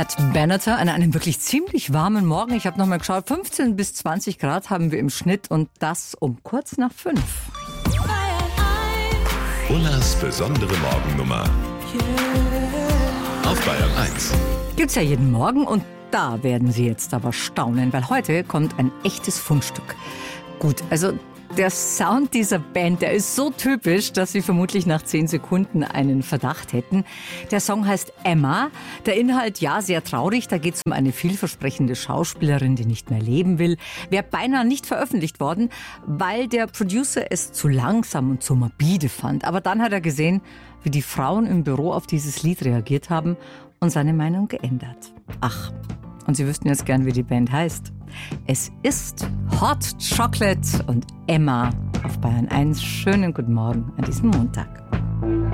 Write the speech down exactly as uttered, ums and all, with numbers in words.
Matt Benatar an einem wirklich ziemlich warmen Morgen. Ich habe nochmal geschaut, fünfzehn bis zwanzig Grad haben wir im Schnitt und das um kurz nach fünf. Ullers besondere Morgennummer auf Bayern eins. Gibt's ja jeden Morgen und da werden Sie jetzt aber staunen, weil heute kommt ein echtes Fundstück. Gut, also der Sound dieser Band, der ist so typisch, dass Sie vermutlich nach zehn Sekunden einen Verdacht hätten. Der Song heißt Emma. Der Inhalt, ja, sehr traurig. Da geht es um eine vielversprechende Schauspielerin, die nicht mehr leben will. Wäre beinahe nicht veröffentlicht worden, weil der Producer es zu langsam und zu morbide fand. Aber dann hat er gesehen, wie die Frauen im Büro auf dieses Lied reagiert haben und seine Meinung geändert. Ach, und Sie wüssten jetzt gern, wie die Band heißt. Es ist Hot Chocolate und Emma auf Bayern eins. Schönen guten Morgen an diesem Montag.